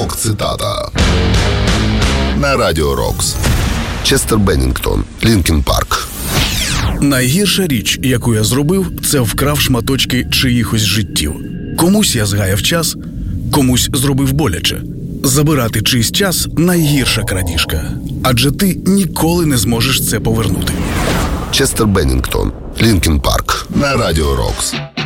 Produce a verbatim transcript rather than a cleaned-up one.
Рок-цитата на Радіо Рокс. Честер Беннінгтон, Лінкін Парк. Найгірша річ, яку я зробив, це вкрав шматочки чиїхось життів. Комусь я згаяв час, комусь зробив боляче. Забирати чийсь час – найгірша крадіжка. Адже ти ніколи не зможеш це повернути. Честер Беннінгтон, Лінкін Парк на Радіо Рокс.